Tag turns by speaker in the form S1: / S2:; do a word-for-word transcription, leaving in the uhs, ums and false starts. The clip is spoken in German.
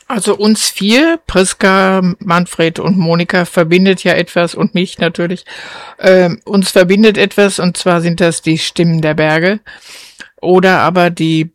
S1: Also uns vier, Priska, Manfred und Monika, verbindet ja etwas und mich natürlich. Ähm, uns verbindet etwas und zwar sind das die Stimmen der Berge oder aber die